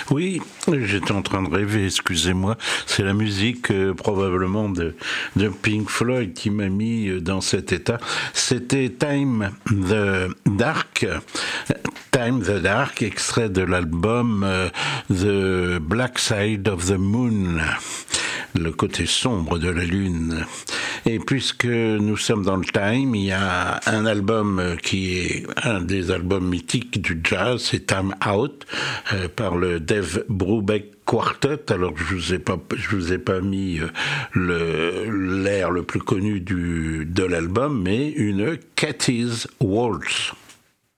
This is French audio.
Oui, j'étais en train de rêver, excusez-moi. C'est la musique probablement de Pink Floyd qui m'a mis dans cet état. C'était Time the Dark, extrait de l'album The Black Side of the Moon, le côté sombre de la Lune. Et puisque nous sommes dans le time, il y a un album qui est un des albums mythiques du jazz, c'est Time Out, par le Dave Brubeck Quartet. Alors je vous ai pas mis l'air le plus connu de l'album, mais une Cathy's Waltz.